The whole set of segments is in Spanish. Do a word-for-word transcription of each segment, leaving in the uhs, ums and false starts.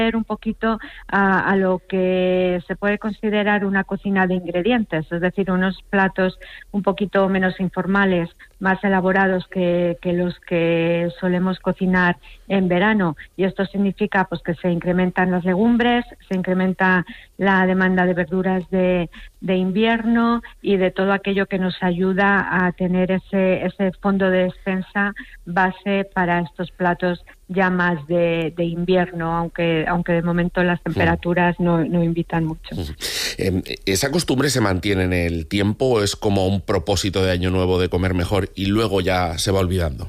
un poquito a, a lo que se puede considerar una cocina de ingredientes, es decir, unos platos un poquito menos informales, más elaborados que, que los que solemos cocinar en verano. Y esto significa pues que se incrementan las legumbres, se incrementa la demanda de verduras de, de invierno y de todo aquello que nos ayuda a tener ese, ese fondo de despensa base para estos platos ya más de, de invierno, aunque aunque de momento las temperaturas no, no invitan mucho. ¿Esa costumbre se mantiene en el tiempo o es como un propósito de año nuevo de comer mejor y luego ya se va olvidando?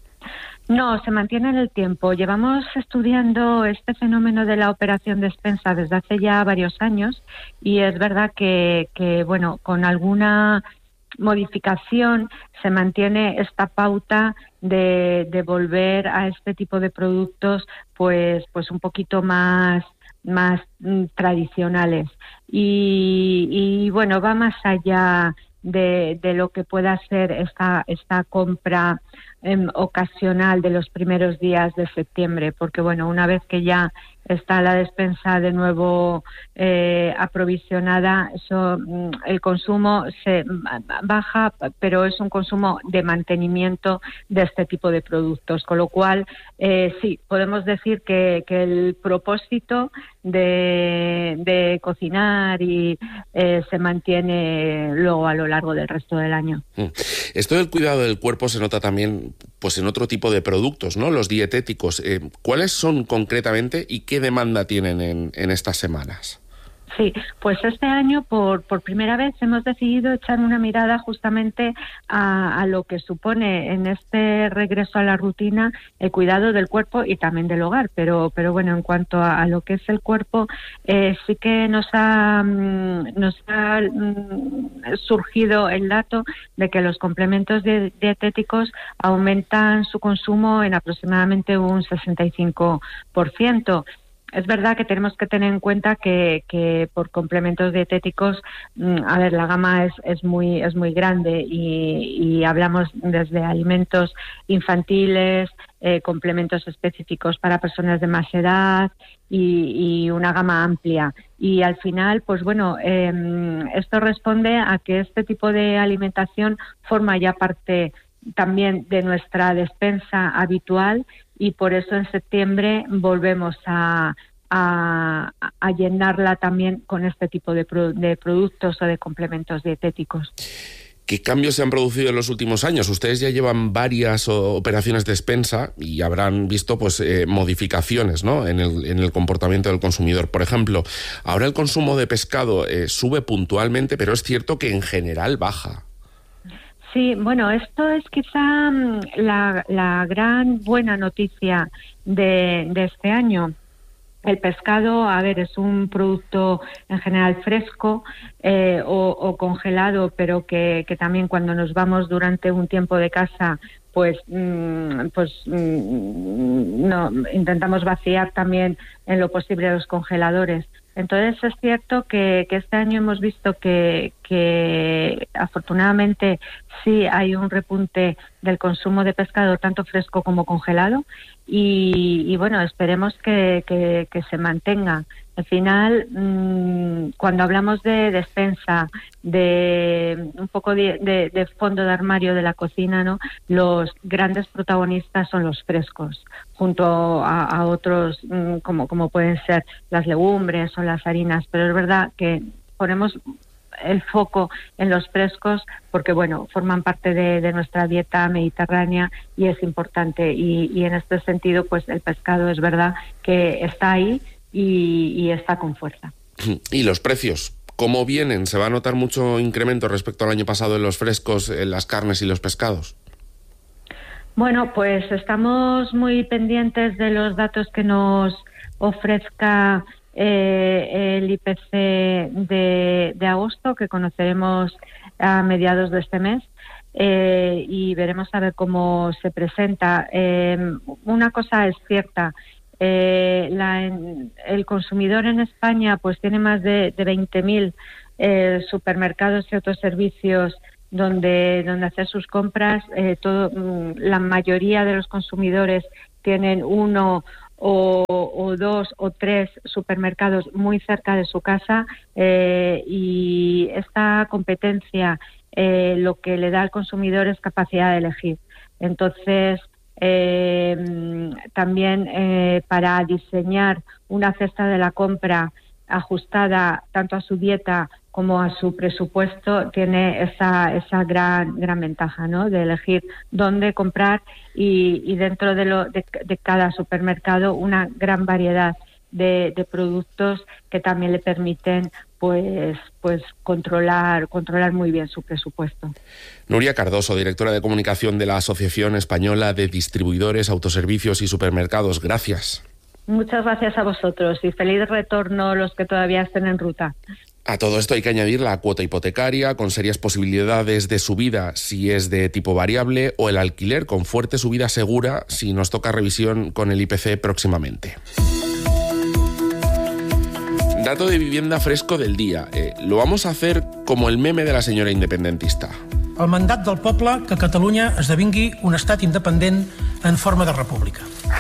No, se mantiene en el tiempo. Llevamos estudiando este fenómeno de la operación despensa desde hace ya varios años y es verdad que, que bueno, con alguna modificación se mantiene esta pauta de, de volver a este tipo de productos pues pues un poquito más más mm, tradicionales y, y bueno, va más allá de, de lo que pueda ser esta esta compra eh, ocasional de los primeros días de septiembre, porque bueno, una vez que ya está la despensa de nuevo eh, aprovisionada, eso, el consumo se baja, pero es un consumo de mantenimiento de este tipo de productos, con lo cual eh, sí, podemos decir que, que el propósito de, de cocinar y eh, se mantiene luego a lo largo del resto del año. Esto del cuidado del cuerpo se nota también pues en otro tipo de productos, ¿no? Los dietéticos. Eh, ¿Cuáles son concretamente y qué demanda tienen en, en estas semanas? Sí, pues este año por, por primera vez hemos decidido echar una mirada justamente a, a lo que supone en este regreso a la rutina el cuidado del cuerpo y también del hogar, pero pero bueno, en cuanto a, a lo que es el cuerpo, eh, sí que nos ha, nos ha mm, surgido el dato de que los complementos de, dietéticos aumentan su consumo en aproximadamente un sesenta y cinco por ciento. Es verdad que tenemos que tener en cuenta que, que por complementos dietéticos, a ver, la gama es, es muy es muy grande y, y hablamos desde alimentos infantiles, eh, complementos específicos para personas de más edad y, y una gama amplia. Y al final, pues bueno, eh, esto responde a que este tipo de alimentación forma ya parte también de nuestra despensa habitual y por eso en septiembre volvemos a, a, a llenarla también con este tipo de, pro, de productos o de complementos dietéticos. ¿Qué cambios se han producido en los últimos años? Ustedes ya llevan varias operaciones de despensa y habrán visto pues eh, modificaciones, ¿no? en, el, en el comportamiento del consumidor. Por ejemplo, ahora el consumo de pescado eh, sube puntualmente, pero es cierto que en general baja. Sí, bueno, esto es quizá la, la gran buena noticia de, de este año. El pescado, a ver, es un producto en general fresco eh, o, o congelado, pero que, que también cuando nos vamos durante un tiempo de casa, pues, mmm, pues mmm, no, intentamos vaciar también en lo posible los congeladores. Entonces es cierto que, que este año hemos visto que, que afortunadamente sí hay un repunte del consumo de pescado tanto fresco como congelado y, y bueno, esperemos que, que, que se mantenga. Al final, mmm, cuando hablamos de despensa, de un poco de, de, de fondo de armario de la cocina, ¿no? Los grandes protagonistas son los frescos, junto a, a otros mmm, como, como pueden ser las legumbres o las harinas, pero es verdad que ponemos el foco en los frescos porque, bueno, forman parte de, de nuestra dieta mediterránea y es importante y, y en este sentido, pues el pescado es verdad que está ahí y, y está con fuerza. ¿Y los precios? ¿Cómo vienen? ¿Se va a notar mucho incremento respecto al año pasado en los frescos, en las carnes y los pescados? Bueno, pues estamos muy pendientes de los datos que nos ofrezca eh, el I P C de, de agosto, que conoceremos a mediados de este mes, eh, y veremos a ver cómo se presenta. Eh, una cosa es cierta, eh, la, el consumidor en España pues tiene más de, de veinte mil eh, supermercados y autoservicios donde donde hacer sus compras. Eh, todo, la mayoría de los consumidores tienen uno o, o dos o tres supermercados muy cerca de su casa, eh, y esta competencia eh, lo que le da al consumidor es capacidad de elegir. Entonces, eh, también eh, para diseñar una cesta de la compra ajustada tanto a su dieta como a su presupuesto, tiene esa esa gran gran ventaja, ¿no?, de elegir dónde comprar y, y dentro de, lo, de, de cada supermercado una gran variedad de, de productos que también le permiten pues pues controlar controlar muy bien su presupuesto. Nuria Cardoso, directora de comunicación de la Asociación Española de Distribuidores, Autoservicios y Supermercados. Gracias. Muchas gracias a vosotros y feliz retorno los que todavía estén en ruta. A todo esto hay que añadir la cuota hipotecaria, con serias posibilidades de subida si es de tipo variable, o el alquiler, con fuerte subida segura si nos toca revisión con el I P C próximamente. Dato de vivienda fresco del día. Eh, lo vamos a hacer como el meme de la señora independentista. El mandat del poble que Catalunya esdevingui un estat independent en forma de república.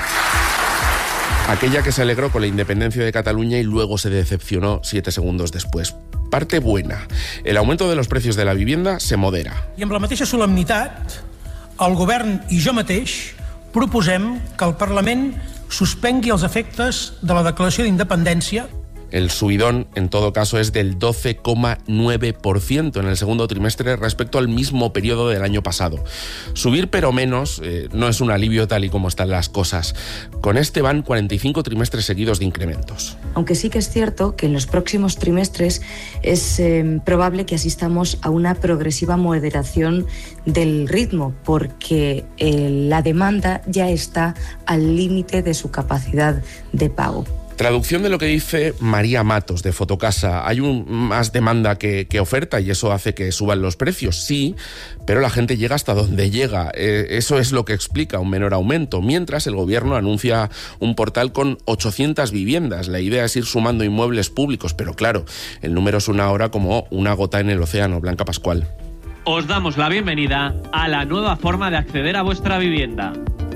Aquella que se alegró con la independencia de Cataluña y luego se decepcionó siete segundos después. Parte buena. El aumento de los precios de la vivienda se modera. I amb la mateixa solemnitat, el govern i jo mateix proposem que el Parlament suspengui els efectes de la declaració d'independència. El subidón, en todo caso, es del doce coma nueve por ciento en el segundo trimestre respecto al mismo periodo del año pasado. Subir pero menos eh, no es un alivio tal y como están las cosas. Con este van cuarenta y cinco trimestres seguidos de incrementos. Aunque sí que es cierto que en los próximos trimestres es eh, probable que asistamos a una progresiva moderación del ritmo, porque eh, la demanda ya está al límite de su capacidad de pago. Traducción de lo que dice María Matos, de Fotocasa. Hay un, más demanda que, que oferta y eso hace que suban los precios, sí, pero la gente llega hasta donde llega. Eh, eso es lo que explica un menor aumento, mientras el gobierno anuncia un portal con ochocientas viviendas. La idea es ir sumando inmuebles públicos, pero claro, el número suena ahora como una gota en el océano. Blanca Pascual. Os damos la bienvenida a la nueva forma de acceder a vuestra vivienda.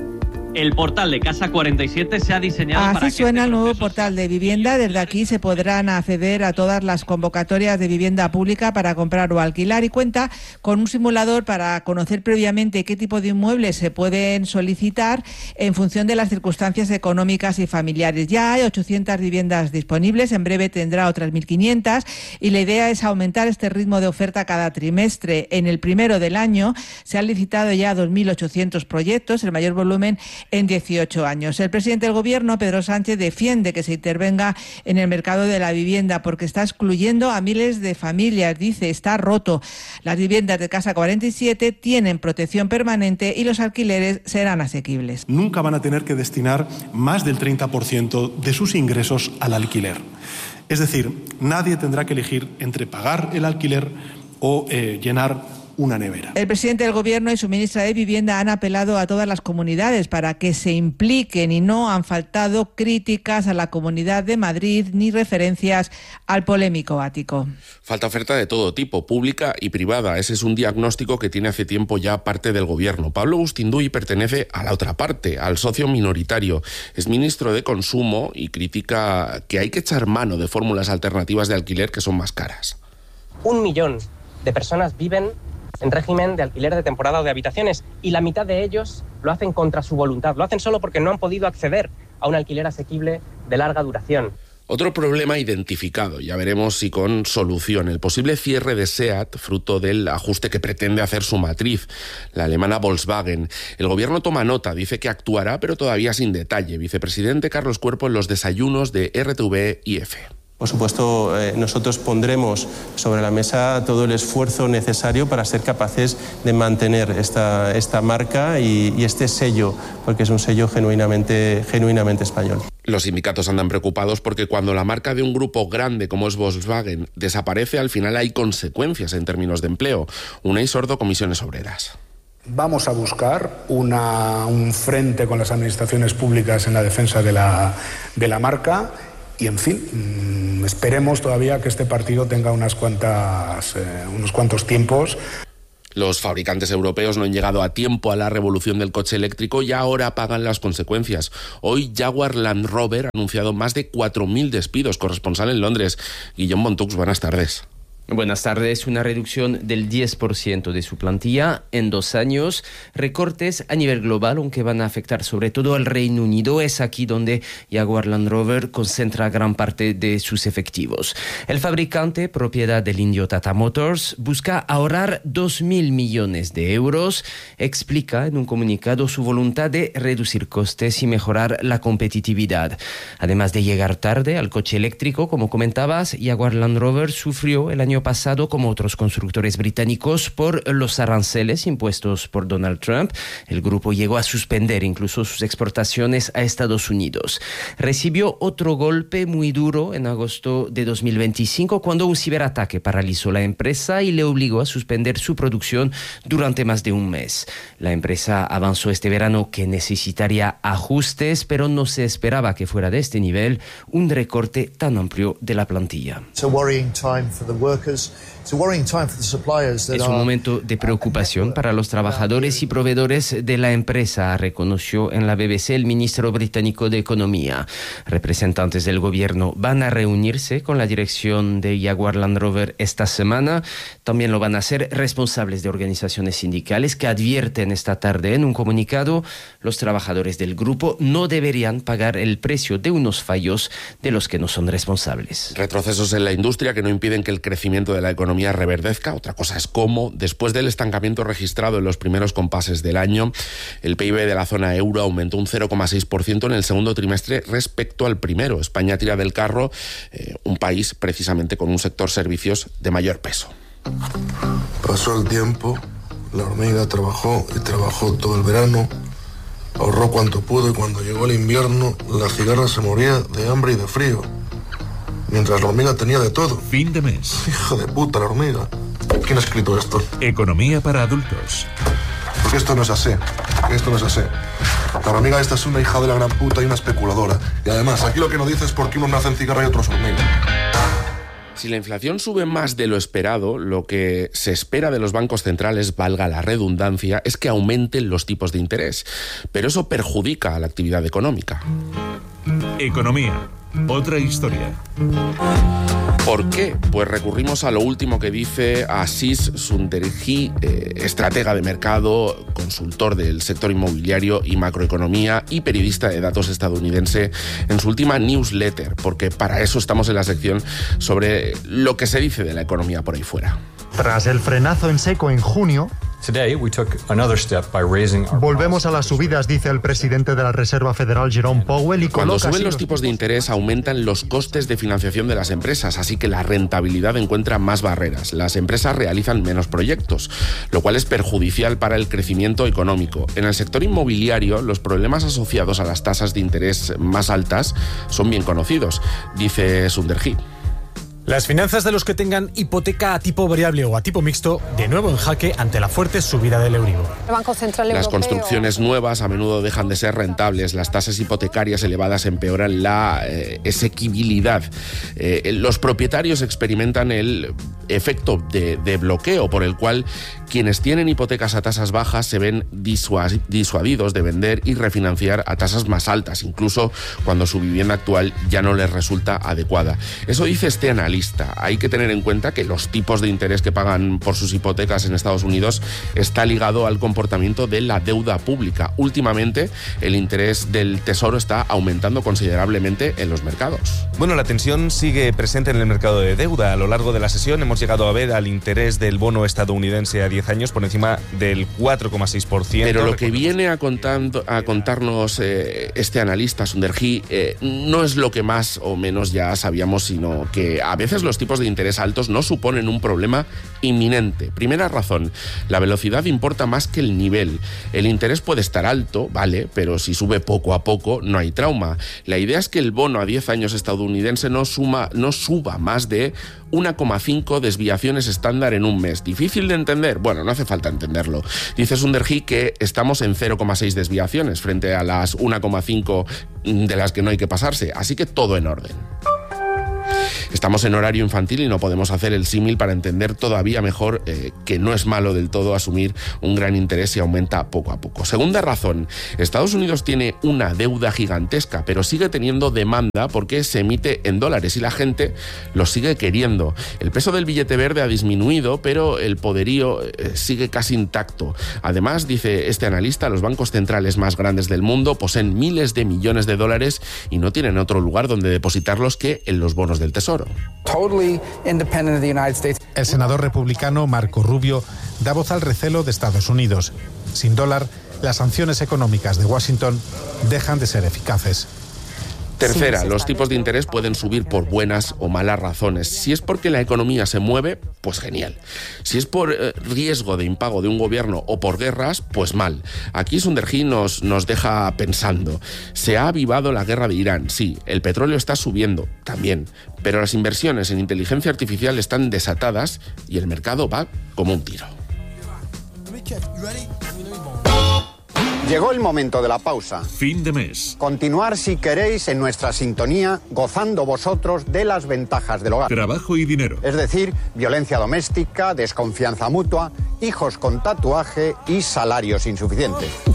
El portal de Casa cuarenta y siete se ha diseñado Así para que suena este el nuevo proceso... portal de vivienda. Desde aquí se podrán acceder a todas las convocatorias de vivienda pública para comprar o alquilar y cuenta con un simulador para conocer previamente qué tipo de inmuebles se pueden solicitar en función de las circunstancias económicas y familiares. Ya hay ochocientas viviendas disponibles, en breve tendrá otras mil quinientas y la idea es aumentar este ritmo de oferta cada trimestre. En el primero del año se han licitado ya dos mil ochocientos proyectos, el mayor volumen en dieciocho años. El presidente del Gobierno, Pedro Sánchez, defiende que se intervenga en el mercado de la vivienda porque está excluyendo a miles de familias. Dice, está roto. Las viviendas de Casa cuarenta y siete tienen protección permanente y los alquileres serán asequibles. Nunca van a tener que destinar más del treinta por ciento de sus ingresos al alquiler. Es decir, nadie tendrá que elegir entre pagar el alquiler o eh, llenar una nevera. El presidente del Gobierno y su ministra de Vivienda han apelado a todas las comunidades para que se impliquen y no han faltado críticas a la Comunidad de Madrid ni referencias al polémico ático. Falta oferta de todo tipo, pública y privada. Ese es un diagnóstico que tiene hace tiempo ya parte del Gobierno. Pablo Bustinduy pertenece a la otra parte, al socio minoritario. Es ministro de Consumo y critica que hay que echar mano de fórmulas alternativas de alquiler que son más caras. Un millón de personas viven en régimen de alquiler de temporada o de habitaciones y la mitad de ellos lo hacen contra su voluntad, lo hacen solo porque no han podido acceder a un alquiler asequible de larga duración. Otro problema identificado, ya veremos si con solución, el posible cierre de SEAT, fruto del ajuste que pretende hacer su matriz, la alemana Volkswagen. El Gobierno toma nota, dice que actuará, pero todavía sin detalle. Vicepresidente Carlos Cuerpo en los desayunos de R T V y EFE. Por supuesto, eh, nosotros pondremos sobre la mesa todo el esfuerzo necesario para ser capaces de mantener esta, esta marca y, y este sello, porque es un sello genuinamente, genuinamente español. Los sindicatos andan preocupados porque cuando la marca de un grupo grande como es Volkswagen desaparece, al final hay consecuencias en términos de empleo. Unai Sordo, Comisiones Obreras. Vamos a buscar una, un frente con las administraciones públicas en la defensa de la, de la marca. Y, en fin, esperemos todavía que este partido tenga unas cuantas, eh, unos cuantos tiempos. Los fabricantes europeos no han llegado a tiempo a la revolución del coche eléctrico y ahora pagan las consecuencias. Hoy Jaguar Land Rover ha anunciado más de cuatro mil despidos. Corresponsal en Londres, Guillaume Montux, buenas tardes. Buenas tardes. Una reducción del diez por ciento de su plantilla en dos años. Recortes a nivel global, aunque van a afectar sobre todo al Reino Unido. Es aquí donde Jaguar Land Rover concentra gran parte de sus efectivos. El fabricante, propiedad del indio Tata Motors, busca ahorrar dos mil millones de euros. Explica en un comunicado su voluntad de reducir costes y mejorar la competitividad. Además de llegar tarde al coche eléctrico, como comentabas, Jaguar Land Rover sufrió el año pasado, como otros constructores británicos, por los aranceles impuestos por Donald Trump. El grupo llegó a suspender incluso sus exportaciones a Estados Unidos. Recibió otro golpe muy duro en agosto de dos mil veinticinco, cuando un ciberataque paralizó la empresa y le obligó a suspender su producción durante más de un mes. La empresa avanzó este verano que necesitaría ajustes, pero no se esperaba que fuera de este nivel un recorte tan amplio de la plantilla. Es un momento de preocupación para los trabajadores y proveedores de la empresa, reconoció en la B B C el ministro británico de Economía. Representantes del gobierno van a reunirse con la dirección de Jaguar Land Rover esta semana. También lo van a hacer responsables de organizaciones sindicales que advierten esta tarde en un comunicado: los trabajadores del grupo no deberían pagar el precio de unos fallos de los que no son responsables. Retrocesos en la industria que no impiden que el crecimiento de la economía reverdezca. Otra cosa es cómo, después del estancamiento registrado en los primeros compases del año, el P I B de la zona euro aumentó un cero coma seis por ciento en el segundo trimestre respecto al primero. España tira del carro, eh, un país precisamente con un sector servicios de mayor peso. Pasó el tiempo, la hormiga trabajó y trabajó todo el verano, ahorró cuanto pudo y cuando llegó el invierno la cigarra se moría de hambre y de frío. Mientras la hormiga tenía de todo. Fin de mes. Hija de puta, la hormiga. ¿Quién ha escrito esto? Economía para adultos. Porque esto no es así. Esto no es así. La hormiga esta es una hija de la gran puta y una especuladora. Y además, aquí lo que nos dice es por qué unos nacen cigarra y otros hormiga. Si la inflación sube más de lo esperado, lo que se espera de los bancos centrales, valga la redundancia, es que aumenten los tipos de interés. Pero eso perjudica a la actividad económica. Economía. Otra historia. ¿Por qué? Pues recurrimos a lo último que dice Ashish Sunderji, eh, estratega de mercado, consultor del sector inmobiliario y macroeconomía y periodista de datos estadounidense, en su última newsletter, porque para eso estamos en la sección sobre lo que se dice de la economía por ahí fuera. Tras el frenazo en seco en junio, volvemos a las subidas, dice el presidente de la Reserva Federal, Jerome Powell, y cuando coloca suben los tipos de interés aumentan los costes de financiación de las empresas, así que la rentabilidad encuentra más barreras. Las empresas realizan menos proyectos, lo cual es perjudicial para el crecimiento económico. En el sector inmobiliario, los problemas asociados a las tasas de interés más altas son bien conocidos, dice Sunderji. Las finanzas de los que tengan hipoteca a tipo variable o a tipo mixto, de nuevo en jaque ante la fuerte subida del Euribor. El Banco Central Europeo... Las construcciones nuevas a menudo dejan de ser rentables, las tasas hipotecarias elevadas empeoran la eh, exequibilidad. Eh, los propietarios experimentan el efecto de, de bloqueo por el cual quienes tienen hipotecas a tasas bajas se ven disuadidos de vender y refinanciar a tasas más altas, incluso cuando su vivienda actual ya no les resulta adecuada. Eso dice este analista. Hay que tener en cuenta que los tipos de interés que pagan por sus hipotecas en Estados Unidos está ligado al comportamiento de la deuda pública. Últimamente, el interés del Tesoro está aumentando considerablemente en los mercados. Bueno, la tensión sigue presente en el mercado de deuda. A lo largo de la sesión hemos llegado a ver al interés del bono estadounidense a diez años por encima del cuatro coma seis por ciento. Pero lo que viene a, contando, a contarnos eh, este analista, Sunderji, eh, no es lo que más o menos ya sabíamos, sino que a veces los tipos de interés altos no suponen un problema inminente. Primera razón, la velocidad importa más que el nivel. El interés puede estar alto, vale, pero si sube poco a poco no hay trauma. La idea es que el bono a diez años estadounidense no, suma, no suba más de uno coma cinco desviaciones estándar en un mes. ¿Difícil de entender? Bueno, no hace falta entenderlo. Dice Sunderji que estamos en cero coma seis desviaciones frente a las uno coma cinco de las que no hay que pasarse, así que todo en orden. Estamos en horario infantil y no podemos hacer el símil para entender todavía mejor eh, que no es malo del todo asumir un gran interés y aumenta poco a poco. Segunda razón, Estados Unidos tiene una deuda gigantesca, pero sigue teniendo demanda porque se emite en dólares y la gente lo sigue queriendo. El peso del billete verde ha disminuido, pero el poderío eh, sigue casi intacto. Además, dice este analista, los bancos centrales más grandes del mundo poseen miles de millones de dólares y no tienen otro lugar donde depositarlos que en los bonos del Tesoro. El senador republicano Marco Rubio da voz al recelo de Estados Unidos. Sin dólar, las sanciones económicas de Washington dejan de ser eficaces. Tercera, los tipos de interés pueden subir por buenas o malas razones. Si es porque la economía se mueve, pues genial. Si es por eh, riesgo de impago de un gobierno o por guerras, pues mal. Aquí Sunderji nos, nos deja pensando. Se ha avivado la guerra de Irán, sí. El petróleo está subiendo, también. Pero las inversiones en inteligencia artificial están desatadas y el mercado va como un tiro. Llegó el momento de la pausa. Fin de mes. Continuar, si queréis, en nuestra sintonía, gozando vosotros de las ventajas del hogar. Trabajo y dinero. Es decir, violencia doméstica, desconfianza mutua, hijos con tatuaje y salarios insuficientes.